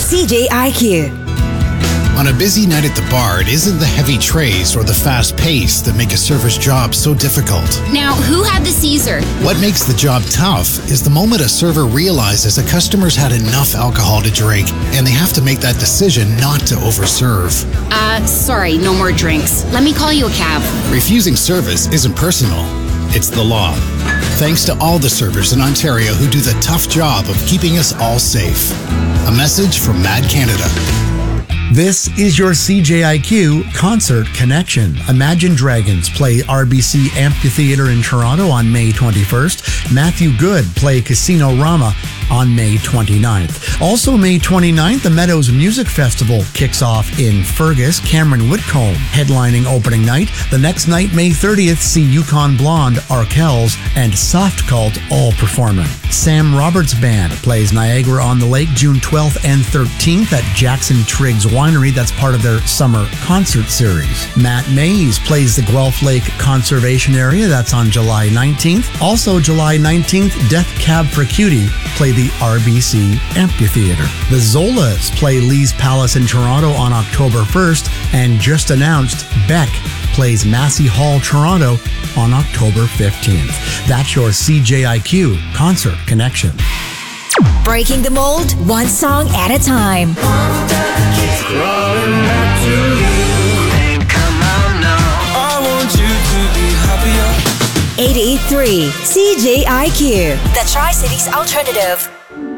CJIQ. On a busy night at the bar, it isn't the heavy trays or the fast pace that make a server's job so difficult. Now, who had the Caesar? What makes the job tough is the moment a server realizes a customer's had enough alcohol to drink and they have to make that decision not to overserve. Sorry, no more drinks. Let me call you a cab. Refusing service isn't personal, it's the law. Thanks to all the servers in Ontario who do the tough job of keeping us all safe. A message from Mad Canada. This is your CJIQ Concert Connection. Imagine Dragons play RBC Amphitheatre in Toronto on May 21st. Matthew Good play Casino Rama on May 29th. Also May 29th, the Meadows Music Festival kicks off in Fergus. Cameron Whitcomb headlining opening night. The next night, May 30th, see Yukon Blonde, Arkells, and Soft Cult all performing. Sam Roberts Band plays Niagara-on-the-Lake June 12th and 13th at Jackson Triggs Winery. That's part of their summer concert series. Matt Mays plays the Guelph Lake Conservation Area. That's on July 19th. Also July 19th, Death Cab for Cutie play the RBC Amphitheatre. The Zolas play Lee's Palace in Toronto on October 1st, and just announced Beck plays Massey Hall, Toronto on October 15th. That's your CJIQ Concert Connection. Breaking the mold, one song at a time. 88.3 CJIQ, the Tri-Cities Alternative.